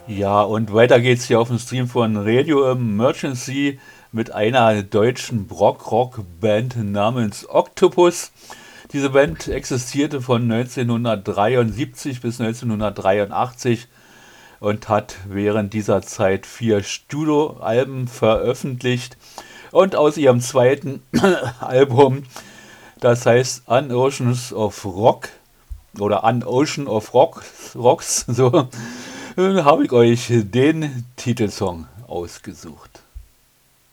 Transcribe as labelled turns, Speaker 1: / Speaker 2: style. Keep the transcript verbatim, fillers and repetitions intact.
Speaker 1: Ja, und weiter geht's hier auf dem Stream von Radio Emergency mit einer deutschen Brock-Rock-Band namens Octopus. Diese Band existierte von neunzehnhundertdreiundsiebzig bis neunzehnhundertdreiundachtzig und hat während dieser Zeit vier Studioalben veröffentlicht. Und aus ihrem zweiten Album, das heißt An Oceans of Rock oder An Ocean of Rock, Rocks, so, habe ich euch den Titelsong ausgesucht.